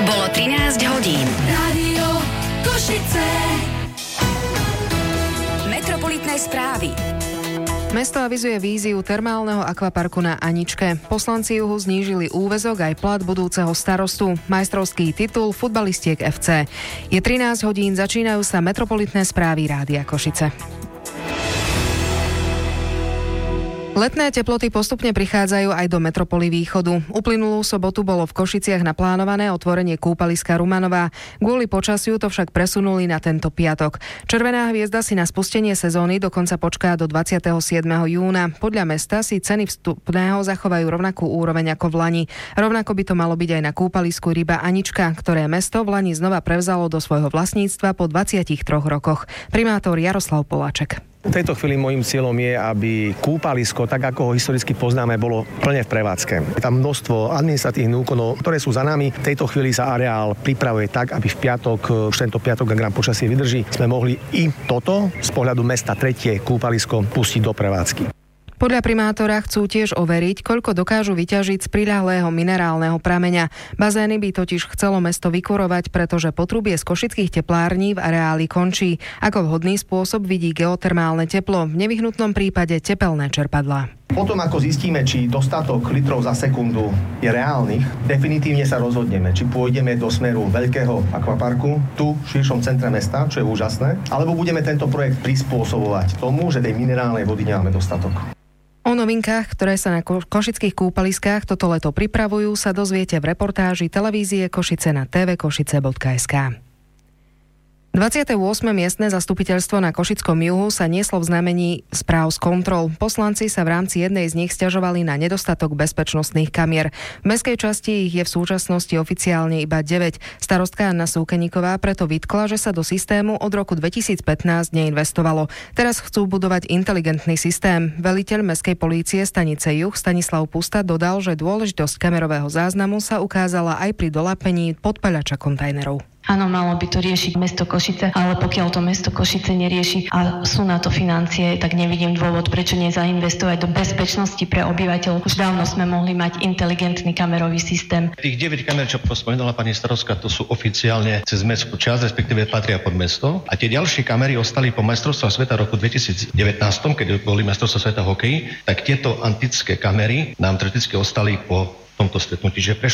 Bolo 13 hodín. Rádio Košice. Metropolitné správy. Mesto avizuje víziu termálneho akvaparku na Aničke. Poslanci Juhu znížili úväzok aj plat budúceho starostu. Majstrovský titul futbalistiek FC. Je 13 hodín, začínajú sa metropolitné správy Rádia Košice. Letné teploty postupne prichádzajú aj do metropoly východu. Uplynulú sobotu bolo v Košiciach naplánované otvorenie kúpaliska Rumanová. Kvôli počasiu to však presunuli na tento piatok. Červená hviezda si na spustenie sezóny dokonca počká do 27. júna. Podľa mesta si ceny vstupného zachovajú rovnakú úroveň ako v lani. Rovnako by to malo byť aj na kúpalisku Ryba Anička, ktoré mesto v lani znova prevzalo do svojho vlastníctva po 23 rokoch. Primátor Jaroslav Poláček. V tejto chvíli môjim cieľom je, aby kúpalisko, tak ako ho historicky poznáme, bolo plne v prevádzke. Je tam množstvo administratívnych úkonov, ktoré sú za nami. V tejto chvíli sa areál pripravuje tak, aby v piatok, už tento piatok, ak nám počasie vydrží, sme mohli i toto z pohľadu mesta tretie kúpalisko pustiť do prevádzky. Podľa primátora chcú tiež overiť, koľko dokážu vyťažiť z priľahlého minerálneho prameňa. Bazény by totiž chcelo mesto vykurovať, pretože potrubie z košických teplární v areáli končí. Ako vhodný spôsob vidí geotermálne teplo, v nevyhnutnom prípade tepelné čerpadlá. Potom, ako zistíme, či dostatok litrov za sekundu je reálnych, definitívne sa rozhodneme, či pôjdeme do smeru veľkého akvaparku, tu v širšom centre mesta, čo je úžasné, alebo budeme tento projekt prispôsobovať tomu, že tej minerálnej vody nemáme dostatok. O novinkách, ktoré sa na košických kúpaliskách toto leto pripravujú, sa dozviete v reportáži televízie Košice na tvkošice.sk. 28. miestne zastupiteľstvo na Košickom juhu sa nieslo v znamení správ z kontrol. Poslanci sa v rámci jednej z nich sťažovali na nedostatok bezpečnostných kamier. V mestskej časti ich je v súčasnosti oficiálne iba 9. Starostka Anna Súkeníková preto vytkla, že sa do systému od roku 2015 neinvestovalo. Teraz chcú budovať inteligentný systém. Veliteľ mestskej polície stanice Juh Stanislav Pusta dodal, že dôležitosť kamerového záznamu sa ukázala aj pri dolápení podpaľača kontajnerov. Áno, malo by to riešiť mesto Košice, ale pokiaľ to mesto Košice nerieši a sú na to financie, tak nevidím dôvod, prečo nezainvestovať do bezpečnosti pre obyvateľov. Už dávno sme mohli mať inteligentný kamerový systém. Tých 9 kamer, čo spomenula pani starostka, to sú oficiálne cez mestskú časť, respektíve patria pod mesto. A tie ďalšie kamery ostali po majstrovstvách sveta roku 2019, keď boli majstrovstvá sveta hokeji, tak tieto antické kamery nám teoreticky ostali po tomto stretnutí, že